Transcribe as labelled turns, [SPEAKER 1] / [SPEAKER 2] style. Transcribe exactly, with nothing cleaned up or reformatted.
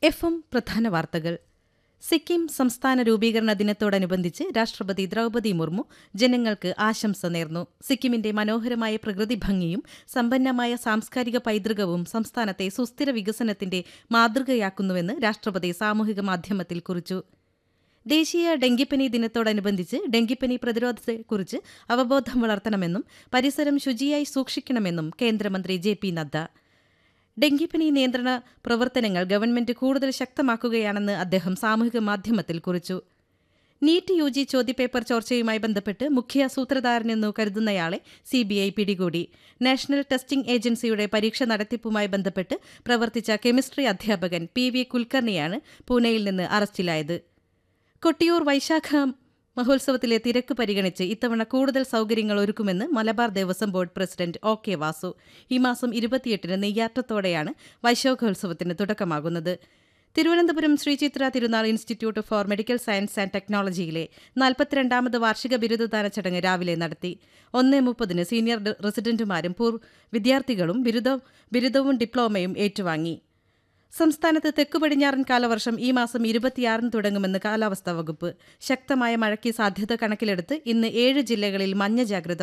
[SPEAKER 1] F M പ്രധാന വാർത്തകൾ. സിക്കിം സംസ്ഥാന രൂപീകരണ ദിനത്തോടനുബന്ധിച്ച് രാഷ്ട്രപതി ദ്രൗപദി മുർമു ജനങ്ങൾക്ക് ആശംസ നേർന്നു. സിക്കിമിന്റെ മനോഹരമായ പ്രകൃതി ഭംഗിയും സമ്പന്നമായ സാംസ്കാരിക പൈതൃകവും സംസ്ഥാനത്തെ സുസ്ഥിര വികസനത്തിന്റെ മാതൃകയാക്കുന്നുവെന്ന് രാഷ്ട്രപതി സാമൂഹിക മാധ്യമത്തിൽ കുറിച്ചു. ദേശീയ ഡെങ്കിപ്പനി ദിനത്തോടനുബന്ധിച്ച് ഡെങ്കിപ്പനി പ്രതിരോധത്തെക്കുറിച്ച് അവബോധം വളർത്തണമെന്നും പരിസരം ശുചിയായി സൂക്ഷിക്കണമെന്നും കേന്ദ്രമന്ത്രി ജെ പി നദ്ദ. ഡെങ്കിപ്പനി നിയന്ത്രണ പ്രവർത്തനങ്ങൾ ഗവൺമെന്റ് കൂടുതൽ ശക്തമാക്കുകയാണെന്ന് അദ്ദേഹം സാമൂഹിക മാധ്യമത്തിൽ കുറിച്ചു. നീറ്റ് യു ജി ചോദ്യപേപ്പർ ചോർച്ചയുമായി ബന്ധപ്പെട്ട് മുഖ്യ സൂത്രധാരനെന്നു കരുതുന്നയാളെ സിബിഐ പിടികൂടി. നാഷണൽ ടെസ്റ്റിംഗ് ഏജൻസിയുടെ പരീക്ഷ നടത്തിപ്പുമായി ബന്ധപ്പെട്ട് പ്രവർത്തിച്ച കെമിസ്ട്രി അധ്യാപകൻ പി വി കുൽക്കർണിയാണ് പൂനെയിൽ നിന്ന് അറസ്റ്റിലായത്. കൊട്ടിയൂർ വൈശാഖ മഹോത്സവത്തിലെ തിരക്ക് പരിഗണിച്ച് ഇത്തവണ കൂടുതൽ സൌകര്യങ്ങൾ ഒരുക്കുമെന്ന് Malabar Devaswom board president O K Vasu. ഈ മാസം ഇരുപത്തിയെട്ടിന് നെയ്യാട്ടത്തോടെയാണ് വൈശാഖോത്സവത്തിന് തുടക്കമാകുന്നത്. തിരുവനന്തപുരം ശ്രീചിത്ര തിരുനാൾ institute four medical science and ടെക്നോളജിയിലെ നാൽപ്പത്തിരണ്ടാമത് വാർഷിക ബിരുദദാന ചടങ്ങ് രാവിലെ നടത്തി. ഒന്നേ മുപ്പതിന് സീനിയർ റസിഡന്റുമാരും പൂർവ്വ വിദ്യാർത്ഥികളും ബിരുദ ബിരുദവും ഡിപ്ലോമയും ഏറ്റുവാങ്ങി. സംസ്ഥാനത്ത് തെക്കു പടിഞ്ഞാറൻ കാലവർഷം ഈ മാസം ഇരുപത്തിയാറിന് തുടങ്ങുമെന്ന് കാലാവസ്ഥാ വകുപ്പ്. ശക്തമായ മഴയ്ക്ക് സാധ്യത കണക്കിലെടുത്ത് ഇന്ന് ഏഴ് ജില്ലകളിൽ മഞ്ഞ ജാഗ്രത